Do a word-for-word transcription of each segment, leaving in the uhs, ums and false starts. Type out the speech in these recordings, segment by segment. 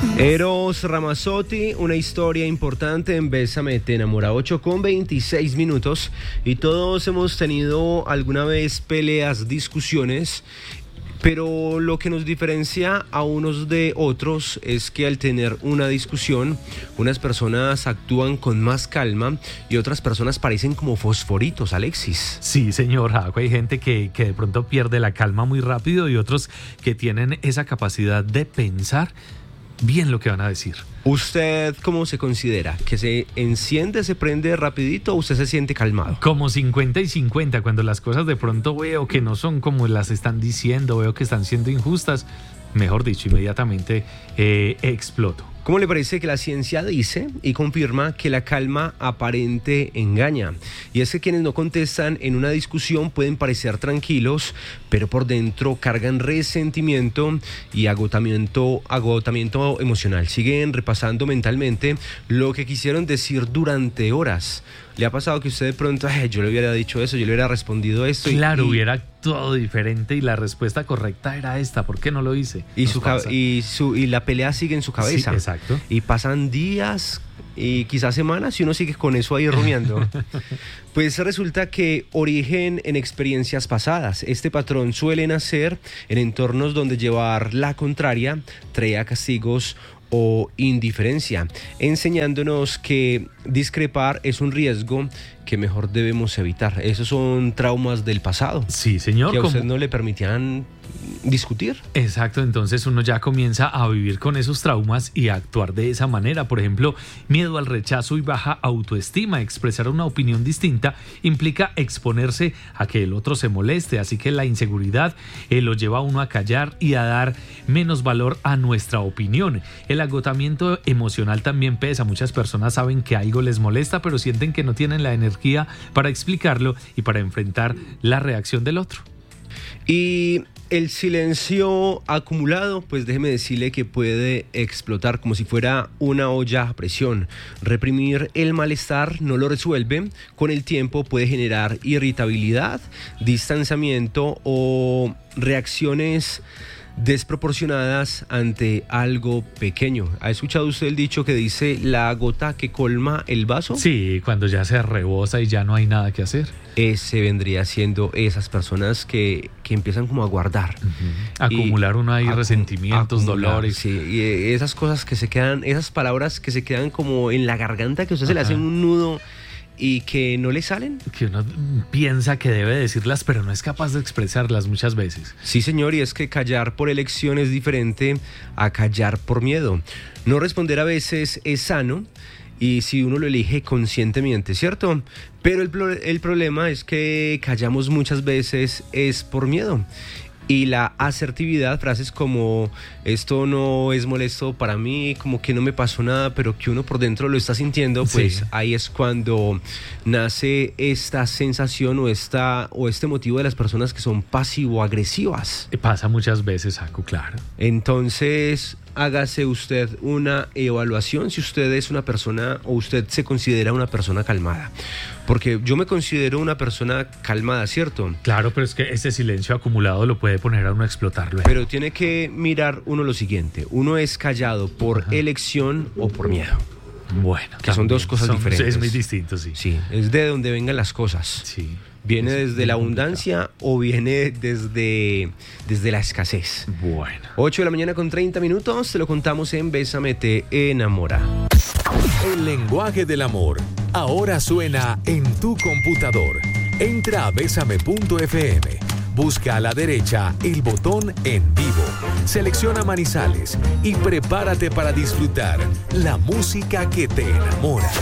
Eros Ramazzotti, una historia importante en Bésame Te Enamora, ocho con veintiséis minutos, y todos hemos tenido alguna vez peleas, discusiones, pero lo que nos diferencia a unos de otros es que al tener una discusión, unas personas actúan con más calma y otras personas parecen como fosforitos, Alexis. Sí, señor Jaco, hay gente que, que de pronto pierde la calma muy rápido y otros que tienen esa capacidad de pensar bien lo que van a decir. ¿Usted cómo se considera? ¿Que se enciende, se prende rapidito o usted se siente calmado? Como cincuenta y cincuenta, cuando las cosas de pronto veo que no son como las están diciendo, veo que están siendo injustas, mejor dicho, inmediatamente eh, exploto. ¿Cómo le parece que la ciencia dice y confirma que la calma aparente engaña? Y es que quienes no contestan en una discusión pueden parecer tranquilos, pero por dentro cargan resentimiento y agotamiento, agotamiento emocional. Siguen repasando mentalmente lo que quisieron decir durante horas. ¿Le ha pasado que usted de pronto, ay, yo le hubiera dicho eso, yo le hubiera respondido esto? Claro, y, hubiera actuado diferente y la respuesta correcta era esta. ¿Por qué no lo hice? Y, su, y, su, y la pelea sigue en su cabeza. Sí, exacto. Y pasan días y quizás semanas y uno sigue con eso ahí rumiando. Pues resulta que origen en experiencias pasadas. Este patrón suele nacer en entornos donde llevar la contraria traía castigos o indiferencia, enseñándonos que discrepar es un riesgo que mejor debemos evitar. Esos son traumas del pasado. Sí, señor. Que a usted ¿Cómo? no le permitían discutir. Exacto, entonces uno ya comienza a vivir con esos traumas y a actuar de esa manera. Por ejemplo, miedo al rechazo y baja autoestima. Expresar una opinión distinta implica exponerse a que el otro se moleste, así que la inseguridad eh, lo lleva a uno a callar y a dar menos valor a nuestra opinión. El agotamiento emocional también pesa. Muchas personas saben que algo les molesta, pero sienten que no tienen la energía para explicarlo y para enfrentar la reacción del otro. Y el silencio acumulado, pues déjeme decirle que puede explotar como si fuera una olla a presión. Reprimir el malestar no lo resuelve. Con el tiempo puede generar irritabilidad, distanciamiento o reacciones desproporcionadas ante algo pequeño. ¿Ha escuchado usted el dicho que dice la gota que colma el vaso? Sí, cuando ya se rebosa y ya no hay nada que hacer. Ese vendría siendo esas personas que, que empiezan como a guardar. Uh-huh. Acumular uno ahí resentimientos, acumular, dolores. Sí, y esas cosas que se quedan, esas palabras que se quedan como en la garganta, que a usted Ajá. se le hacen un nudo y que no le salen. Que uno piensa que debe decirlas, pero no es capaz de expresarlas muchas veces. Sí, señor, y es que callar por elección es diferente a callar por miedo. No responder a veces es sano, y si uno lo elige conscientemente, ¿cierto? Pero el, el problema es que callamos muchas veces es por miedo. Y la asertividad, frases como esto no es molesto para mí, como que no me pasó nada, pero que uno por dentro lo está sintiendo, pues sí. Ahí es cuando nace esta sensación o, esta, o este motivo de las personas que son pasivo-agresivas. Pasa muchas veces, Jaco, claro. Entonces, hágase usted una evaluación si usted es una persona o usted se considera una persona calmada. Porque yo me considero una persona calmada, ¿cierto? Claro, pero es que ese silencio acumulado lo puede poner a uno a explotar luego. Pero tiene que mirar uno lo siguiente. Uno es callado por Ajá. elección o por miedo. Bueno, que también son dos cosas son, diferentes. Es muy distinto, sí. Sí, es de donde vengan las cosas. Sí. ¿Viene desde la abundancia o viene desde, desde la escasez? Bueno. ocho de la mañana con treinta minutos, te lo contamos en Bésame Te Enamora. El lenguaje del amor ahora suena en tu computador. Entra a bésame punto efe eme. Busca a la derecha el botón En Vivo. Selecciona Manizales y prepárate para disfrutar la música que te enamora.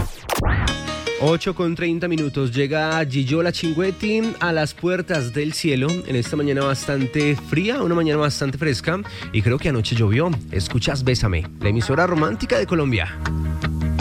ocho con treinta minutos, llega Gillola Cinquetti a las puertas del cielo en esta mañana bastante fría, una mañana bastante fresca, y creo que anoche llovió. Escuchas Bésame, la emisora romántica de Colombia.